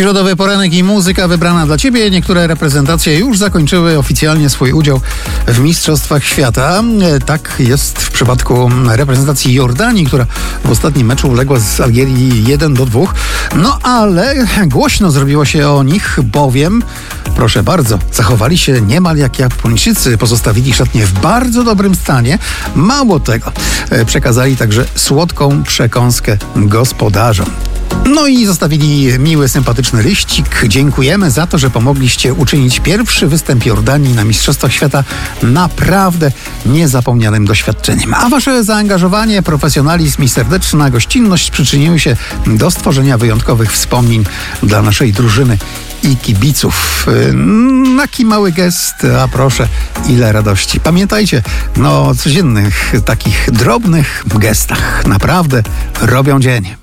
Środowy poranek i muzyka wybrana dla Ciebie. Niektóre reprezentacje już zakończyły oficjalnie swój udział w Mistrzostwach Świata. Tak jest w przypadku reprezentacji Jordanii, która w ostatnim meczu uległa z Algierii 1-2. No ale głośno zrobiło się o nich, bowiem, proszę bardzo, zachowali się niemal jak Japończycy. Pozostawili szatnię w bardzo dobrym stanie. Mało tego, przekazali także słodką przekąskę gospodarzom. No i zostawili miły, sympatyczny liścik. Dziękujemy za to, że pomogliście uczynić pierwszy występ Jordanii na Mistrzostwach Świata naprawdę niezapomnianym doświadczeniem. A wasze zaangażowanie, profesjonalizm i serdeczna gościnność przyczyniły się do stworzenia wyjątkowych wspomnień dla naszej drużyny i kibiców. Taki mały gest, a proszę, ile radości. Pamiętajcie, o codziennych takich drobnych gestach naprawdę robią dzień.